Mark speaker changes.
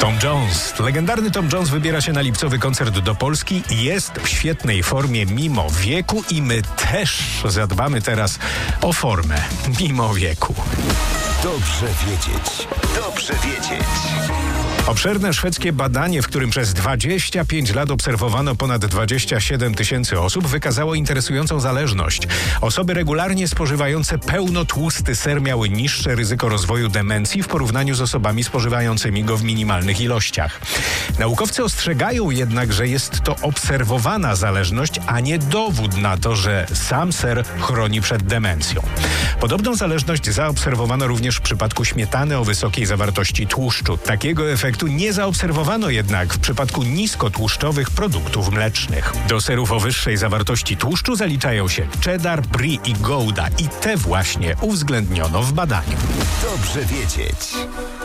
Speaker 1: Tom Jones. Legendarny Tom Jones wybiera się na lipcowy koncert do Polski i jest w świetnej formie mimo wieku i my też zadbamy teraz o formę mimo wieku.
Speaker 2: Dobrze wiedzieć. Dobrze wiedzieć.
Speaker 1: Obszerne szwedzkie badanie, w którym przez 25 lat obserwowano ponad 27 tysięcy osób, wykazało interesującą zależność. Osoby regularnie spożywające pełnotłusty ser miały niższe ryzyko rozwoju demencji w porównaniu z osobami spożywającymi go w minimalnych ilościach. Naukowcy ostrzegają jednak, że jest to obserwowana zależność, a nie dowód na to, że sam ser chroni przed demencją. Podobną zależność zaobserwowano również w przypadku śmietany o wysokiej zawartości tłuszczu. Takiego efektu nie zaobserwowano jednak w przypadku niskotłuszczowych produktów mlecznych. Do serów o wyższej zawartości tłuszczu zaliczają się cheddar, brie i gouda i te właśnie uwzględniono w badaniu.
Speaker 2: Dobrze wiedzieć.